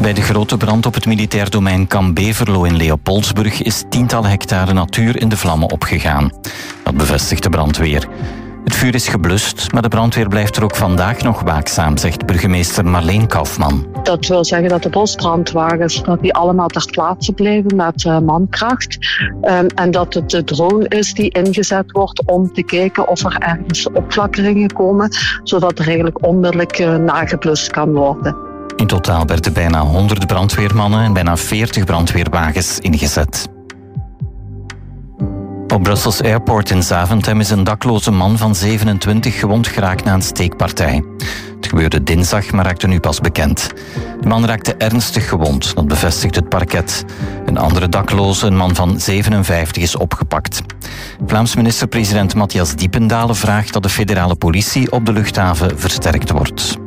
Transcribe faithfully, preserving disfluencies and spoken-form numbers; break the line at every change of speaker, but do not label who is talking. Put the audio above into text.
Bij de grote brand op het militair domein Kamp-Beverlo in Leopoldsburg is tientallen hectare natuur in de vlammen opgegaan. Dat bevestigt de brandweer. Het vuur is geblust, maar de brandweer blijft er ook vandaag nog waakzaam, zegt burgemeester Marleen Kaufman.
Dat wil zeggen dat de bosbrandwagens dat die allemaal ter plaatse bleven met uh, mankracht. Um, en dat het de drone is die ingezet wordt om te kijken of er ergens opflakkeringen komen, zodat er eigenlijk onmiddellijk uh, nageblust kan worden.
In totaal werden bijna honderd brandweermannen en bijna veertig brandweerwagens ingezet. Op Brussels Airport in Zaventem is een dakloze man van zevenentwintig gewond geraakt na een steekpartij. Het gebeurde dinsdag, maar raakte nu pas bekend. De man raakte ernstig gewond, dat bevestigt het parket. Een andere dakloze, een man van zevenenvijftig, is opgepakt. Vlaams minister-president Matthias Diependalen vraagt dat de federale politie op de luchthaven versterkt wordt.